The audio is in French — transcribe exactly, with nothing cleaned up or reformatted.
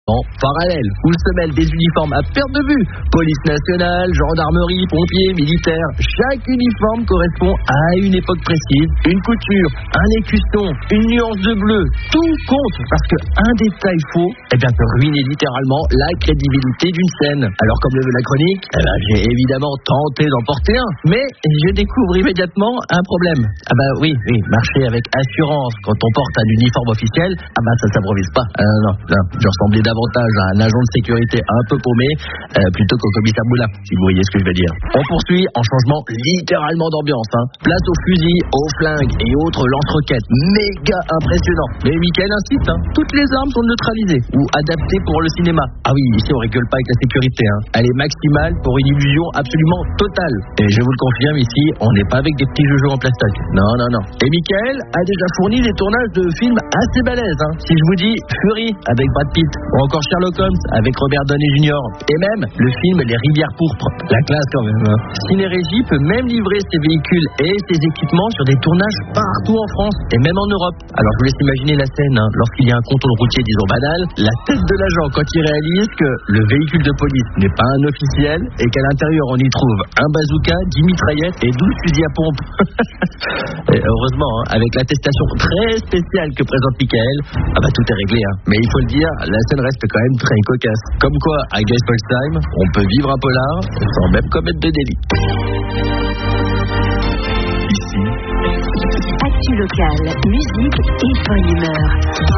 En parallèle, où se mêlent des uniformes à perte de vue. Police nationale, gendarmerie, pompiers, militaires. Chaque uniforme correspond à une époque précise, une couture, un écusson, une nuance de bleu. Tout compte parce qu'un détail faux eh bien, peut ruiner littéralement la crédibilité d'une scène. Alors comme le veut la chronique, eh ben, j'ai évidemment tenté d'en porter un. Mais je découvre immédiatement un problème. Ah bah oui, oui, marcher avec assurance quand on porte un uniforme officiel, ah bah ça s'improvise pas. Euh, non, non, je ressemblais davantage à un agent de sécurité un peu paumé euh, plutôt qu'au commissaire Boula, si vous voyez ce que je veux dire. On poursuit en changement littéralement d'ambiance. Hein. Place aux fusils, aux flingues et autres lance-roquettes. Méga impressionnant. Mais Mickaël insiste, hein. Toutes les armes sont neutralisées ou adaptées pour le cinéma. Ah oui, ici on rigole pas avec la sécurité. Hein. Elle est maximale pour une illusion absolument totale. Et je vous le confirme ici, on n'est pas avec des petits jeux en plastoc. Non, non, non. Et Mickaël a déjà fourni des tournages de films assez balèzes. Hein. Si je vous dis Fury avec Brad Pitt ou encore Sherlock Holmes avec Robert Downey junior et même le film Les Rivières pourpres. La classe quand même. Hein. Ciné-Régie peut même livrer ses véhicules et ses équipements sur des tournages partout en France et même en Europe. Alors je vous laisse imaginer la scène hein, lorsqu'il y a un contrôle routier disons banal, la tête de l'agent quand il réalise que le véhicule de police n'est pas un officiel et qu'à l'intérieur on y trouve un bazooka, dix mitraillettes et douze fusils à pompe. Et heureusement, hein, avec l'attestation très spéciale que présente Mickaël, ah bah tout est réglé. Hein. Mais il faut le dire, la scène reste quand même très cocasse. Comme quoi, à Geiselsheim, on peut vivre un polar sans même commettre de délit. Actu locale, musique et bonne humeur.